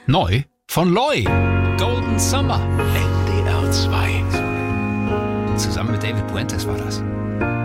Neu von Loy. Golden Summer. NDR 2. Zusammen mit David Puentes war das.